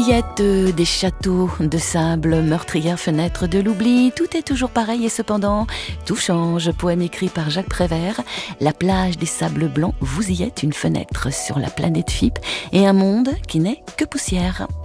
Fillette des châteaux de sable, meurtrière fenêtre de l'oubli, tout est toujours pareil et cependant tout change. Poème écrit par Jacques Prévert. La plage des sables blancs, vous y êtes, une fenêtre sur la planète FIP et un monde qui n'est que poussière.